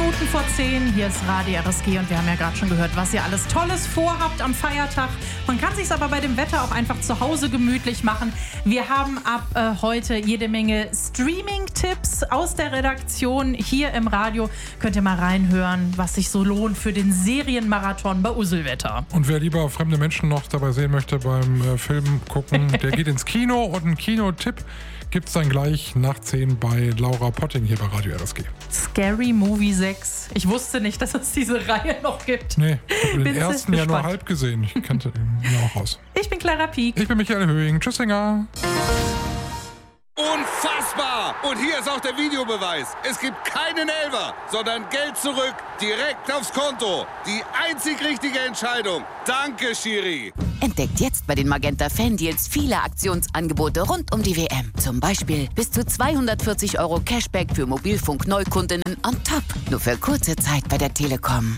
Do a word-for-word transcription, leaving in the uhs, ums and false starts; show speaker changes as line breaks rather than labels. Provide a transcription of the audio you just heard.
Minuten vor zehn, hier ist Radio R S G und wir haben ja gerade schon gehört, was ihr alles Tolles vorhabt am Feiertag. Man kann sich's aber bei dem Wetter auch einfach zu Hause gemütlich machen. Wir haben ab äh, heute jede Menge Streaming-Tipps aus der Redaktion hier im Radio. Könnt ihr mal reinhören, was sich so lohnt für den Serienmarathon bei Uselwetter.
Und wer lieber fremde Menschen noch dabei sehen möchte beim äh, Film gucken, der geht ins Kino und einen Kinotipp gibt's dann gleich nach zehn bei Laura Potting hier bei Radio R S G.
Scary Movie sechs. Ich wusste nicht, dass es diese Reihe noch gibt.
Nee, ich habe den ersten ja nur
gespannt.
halb gesehen. Ich kannte ihn ja auch aus.
Ich bin Clara Pieck.
Ich bin Michael Höhing. Tschüss, Singer.
Unfassbar! Und hier ist auch der Videobeweis. Es gibt keinen Elfer, sondern Geld zurück, direkt aufs Konto. Die einzig richtige Entscheidung. Danke, Schiri.
Entdeckt jetzt bei den Magenta Fan-Deals viele Aktionsangebote rund um die W M. Zum Beispiel bis zu zweihundertvierzig Euro Cashback für Mobilfunk-Neukundinnen on top. Nur für kurze Zeit bei der Telekom.